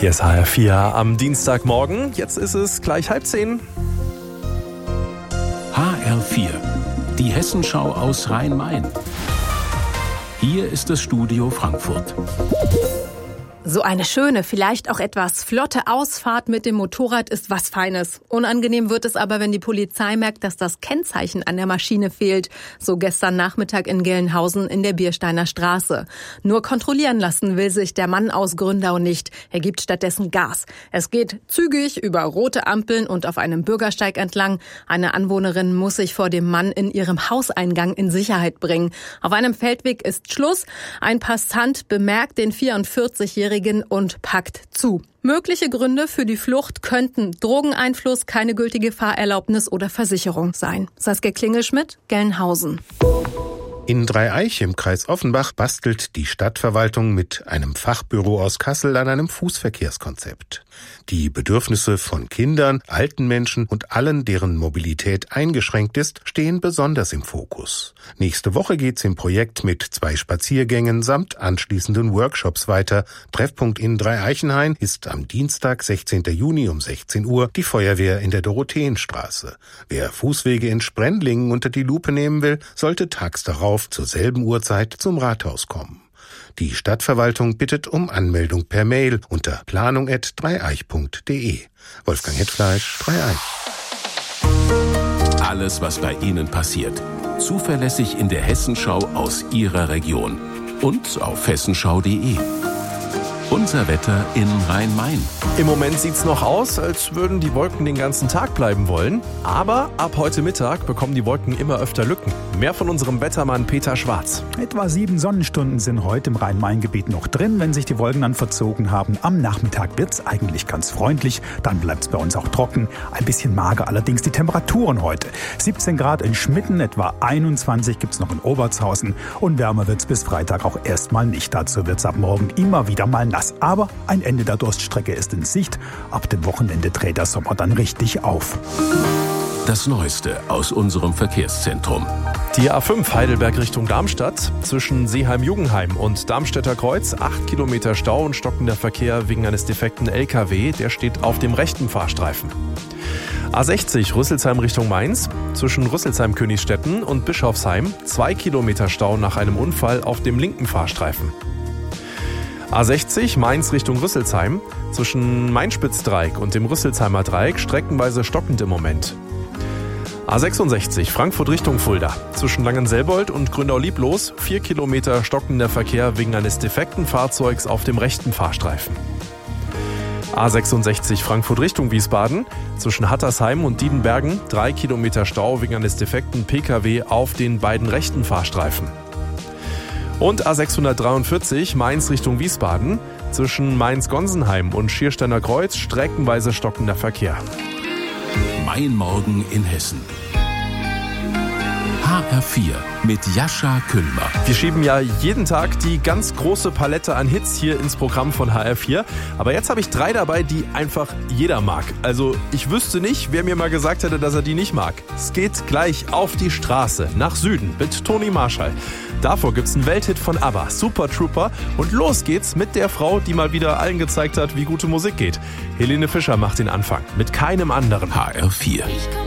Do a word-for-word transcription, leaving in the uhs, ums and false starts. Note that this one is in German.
Hier ist H R vier am Dienstagmorgen. Jetzt ist es gleich halb zehn. H R vier, die Hessenschau aus Rhein-Main. Hier ist das Studio Frankfurt. So eine schöne, vielleicht auch etwas flotte Ausfahrt mit dem Motorrad ist was Feines. Unangenehm wird es aber, wenn die Polizei merkt, dass das Kennzeichen an der Maschine fehlt. So gestern Nachmittag in Gelnhausen in der Biersteiner Straße. Nur kontrollieren lassen will sich der Mann aus Gründau nicht. Er gibt stattdessen Gas. Es geht zügig über rote Ampeln und auf einem Bürgersteig entlang. Eine Anwohnerin muss sich vor dem Mann in ihrem Hauseingang in Sicherheit bringen. Auf einem Feldweg ist Schluss. Ein Passant bemerkt den vierundvierzigjährigen und packt zu. Mögliche Gründe für die Flucht könnten Drogeneinfluss, keine gültige Fahrerlaubnis oder Versicherung sein. Saskia Klingelschmidt, Gelnhausen. In Dreieich im Kreis Offenbach bastelt die Stadtverwaltung mit einem Fachbüro aus Kassel an einem Fußverkehrskonzept. Die Bedürfnisse von Kindern, alten Menschen und allen, deren Mobilität eingeschränkt ist, stehen besonders im Fokus. Nächste Woche geht's im Projekt mit zwei Spaziergängen samt anschließenden Workshops weiter. Treffpunkt in Dreieichenhain ist am Dienstag, sechzehnten Juni um sechzehn Uhr die Feuerwehr in der Dorotheenstraße. Wer Fußwege in Sprendlingen unter die Lupe nehmen will, sollte tags darauf zur selben Uhrzeit zum Rathaus kommen. Die Stadtverwaltung bittet um Anmeldung per Mail unter planung at dreieich punkt de. Wolfgang Hetfleisch, Dreieich. Alles, was bei Ihnen passiert, zuverlässig in der Hessenschau aus Ihrer Region und auf hessenschau punkt de. Unser Wetter in Rhein-Main. Im Moment sieht's noch aus, als würden die Wolken den ganzen Tag bleiben wollen. Aber ab heute Mittag bekommen die Wolken immer öfter Lücken. Mehr von unserem Wettermann Peter Schwarz. Etwa sieben Sonnenstunden sind heute im Rhein-Main-Gebiet noch drin, wenn sich die Wolken dann verzogen haben. Am Nachmittag wird's eigentlich ganz freundlich. Dann bleibt's bei uns auch trocken. Ein bisschen mager allerdings die Temperaturen heute. siebzehn Grad in Schmitten, etwa einundzwanzig gibt's noch in Obertshausen. Und wärmer wird's bis Freitag auch erstmal nicht. Dazu wird's ab morgen immer wieder mal nass. Aber ein Ende der Durststrecke ist in Sicht. Ab dem Wochenende dreht der Sommer dann richtig auf. Das Neueste aus unserem Verkehrszentrum. Die A fünf Heidelberg Richtung Darmstadt. Zwischen Seeheim-Jugenheim und Darmstädter Kreuz. acht Kilometer Stau und stockender Verkehr wegen eines defekten L K W. Der steht auf dem rechten Fahrstreifen. A sechzig Rüsselsheim Richtung Mainz. Zwischen Rüsselsheim-Königsstetten und Bischofsheim. zwei Kilometer Stau nach einem Unfall auf dem linken Fahrstreifen. A sechzig Mainz Richtung Rüsselsheim. Zwischen Mainspitzdreieck und dem Rüsselsheimer Dreieck streckenweise stockend im Moment. A sechsundsechzig Frankfurt Richtung Fulda. Zwischen Langenselbold und Gründau-Lieblos vier Kilometer stockender Verkehr wegen eines defekten Fahrzeugs auf dem rechten Fahrstreifen. A sechsundsechzig Frankfurt Richtung Wiesbaden. Zwischen Hattersheim und Diedenbergen drei Kilometer Stau wegen eines defekten P K W auf den beiden rechten Fahrstreifen. Und A sechshundertdreiundvierzig Mainz Richtung Wiesbaden. Zwischen Mainz-Gonsenheim und Schiersteiner Kreuz streckenweise stockender Verkehr. Mein Morgen in Hessen. H R vier mit Jascha Küllmer. Wir schieben ja jeden Tag die ganz große Palette an Hits hier ins Programm von H R vier. Aber jetzt habe ich drei dabei, die einfach jeder mag. Also ich wüsste nicht, wer mir mal gesagt hätte, dass er die nicht mag. Es geht gleich auf die Straße nach Süden mit Toni Marshall. Davor gibt's einen Welthit von ABBA, Super Trooper. Und los geht's mit der Frau, die mal wieder allen gezeigt hat, wie gute Musik geht. Helene Fischer macht den Anfang mit keinem anderen. H R vier.